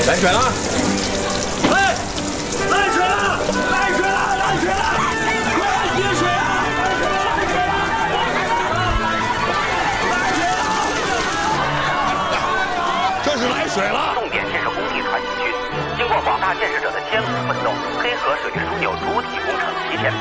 来水了！ 来水了！来水了！来水了！快来接水啊！来水了！ 这是来水了！ 重点建设工地喘息区，经过广大建设者的艰苦奋斗，黑河水利枢纽主体工程提前